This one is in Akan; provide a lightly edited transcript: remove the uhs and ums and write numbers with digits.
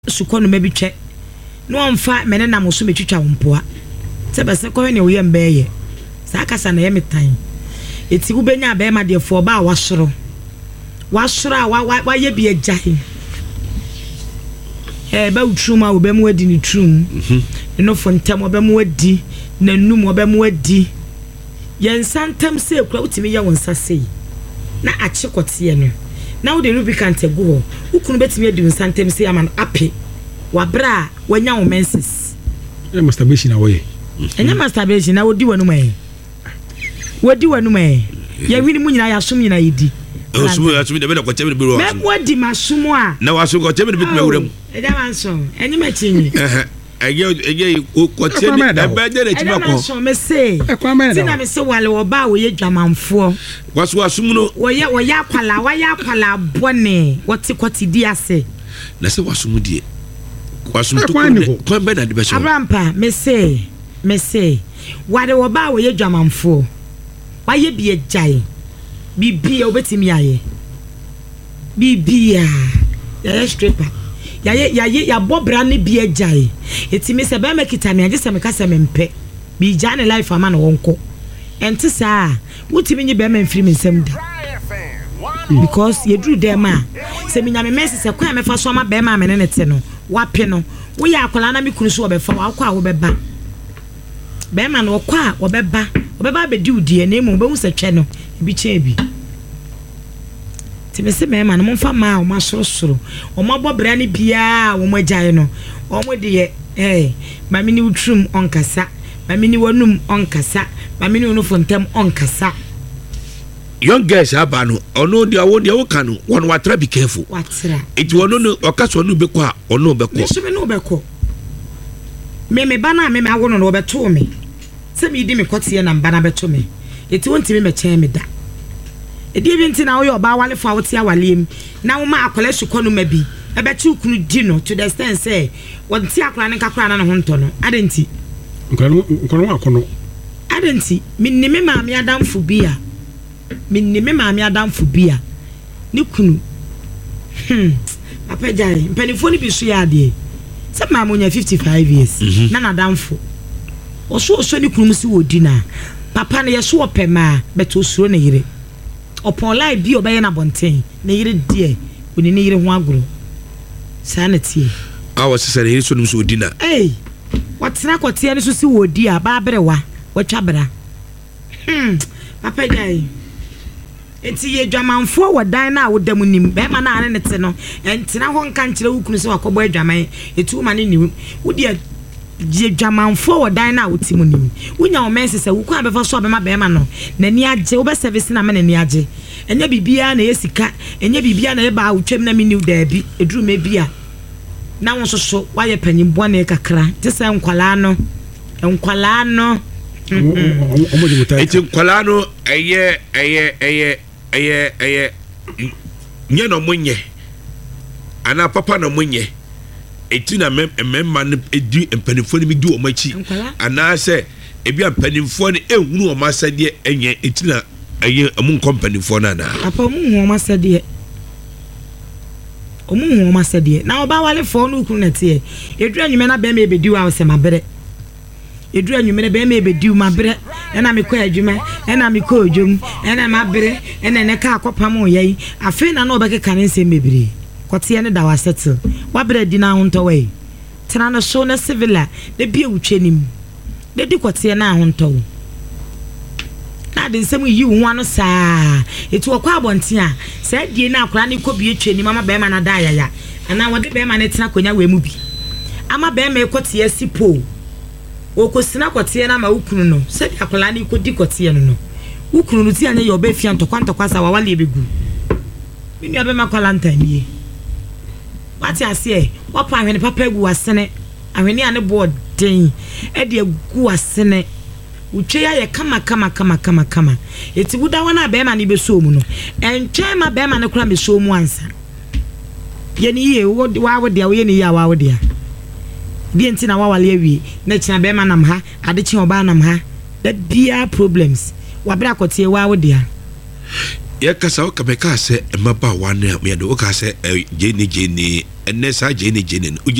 sukɔ no mabitwe no amfa mene na mo so metwitwa wompoa se bese ko ne wo yem beye sa kasa na ye metan eti wo benya be ma de fo ba wasoro wa ye bi agyae ba utruma wo be mu adi ni trum no fo ntem wo be mu adi na num wo be mu adi ye nsantem se kura utimi ye wonsa sei na achikote no na wo de lubricant egu ho ukunu betimi adi nsantem se aman ape wabra wanya wo menses masturbation away enya masturbation na wodi wanu mai ya wini mu nyina ya som nyina yidi asum de be na kwache be biro asum me wodi masumo a na waso kwache be bituma wuram eja manso enyi machinyi ege kwache e be de na tima ko so me say tina me say wale wo ba wo ye dwamanfo waso asum no wo ya kwala bone woti kwati di ase na se wasum die wasum to ko be na de be so abrampa me say wale wo ba wo ye dwamanfo wa ye bi agyae bibia obetimi aye bibia ya stripper ya bobra ne bi agyae etimi se be makita me agye se me kasa me mpe bi gya ne life ama na wonko enti saa wutimi nyi be ma mfiri me nsem da because ye duru dem a se me nyame mesi se kwa me fa so ma be ma me ne te no wape no wo ya akola na me kunu so obefa wa akwa wo beba be ma no kwa obeba be di udie na emu be hu se twe no bi chebi ti me se me ma no momfa ma o masorosoro o mabobra ne bia wo magyae no o mo de ma me ni utrum onkasa ma me ni wanum onkasa ma me ni unufontem onkasa young girls abano ono dia wo kanu won watra be careful watra it wono no okaso no be ko a ono be ko me so me no be ko me bana me awono no be to me se me di me kote na mbana be to me eti wonti me chen me da edi bi nti na wo yo ba wale fa wo ti awalem na wo ma akola sukọ no ma bi e be ti ukunu di no to the extent say won ti akola ne kakra na ho nto no adenti nkono akono adenti minni me maami adamfo bia ni kunu papa jare mpanifo ni bi so ya de se maamo nya 55 years na nadamfo oso ni kunu si wodi na papa ne yeso opema beto suro ne yire opon lai bi obeye na bonten ne yire die oni ne yire ho agoro sanity awo sese ne yire so nso wodi na watena kote ne so si wodi a ba berewa watwabra papa jai enti ye dwamanfo wodan na wodam nim be ma na ane ne te no entina ho nka nkire wukunu se wakobo adwaman etu ma ne ni wodi je dwamanfo wodan na wotimu nim wonya o mense se wuku abefa so abema be ma no na ni agye wo be service na me na ni agye enya bibia na yesika enya bibia na ye ba wotwem na me ni da bi eduru me bia na won soso waye panyimbo na kakra te se nkwala no eti nkwala no eye nye no munye ana papa no munye eti na memma no edi empanifo ni di o machi ana se ebi empanifo ni ehunu o masade enye eti na eye amun kompanifo na na papa mu hu o masade na oba wale fo no kunu na tie edura nyime na be me ebedi wa se mabere edura nyime na be me ebedi mabere ena me ko adwuma ena me ko odwum ena mabere ena ne ka akopam oyi afi na obekeka ne nsem bebere kote ne da wasettle wabere di na honto we tena no so na civila de bia wutwenim de di kote na honto na de nsem yi hu ano saa etu okwa abonten a saa die na akora ne ko bie twenim ama be ma na da yaya ana wode be ma ne tena konya we mu bi ama be ma kote asipo okosina kote na ma ukunu no se di akola ne ko di kote no ukunu no ti anya ye obefia ntokwa sa wa wale ebegu mini abe makwala ntanie wati ase wapa ahwene papa egu asene ahwene ane board den e de egu asene utwe ya ye kama eti buda wana be ma ne be so mu no entwe ma be ma ne kura be so mu ansa ye ni ye wo de wo ye ni ya wo de bi enti na wawale awie na kina be ma nam ha adechi oba nam ha that bia problems wabra kotie wo de yɛkasa woka mɛka sɛ mmabaawa no a meyɛde woka sɛ gyene ɛnɛ saa gyene no